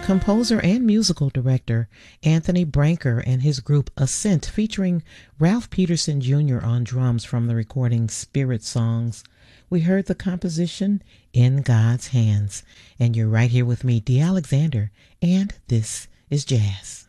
Composer and musical director Anthony Branker and his group Ascent, featuring Ralph Peterson Jr. on drums from the recording Spirit Songs. We heard the composition In God's Hands. And you're right here with me, Dee Alexander, and this is Jazz.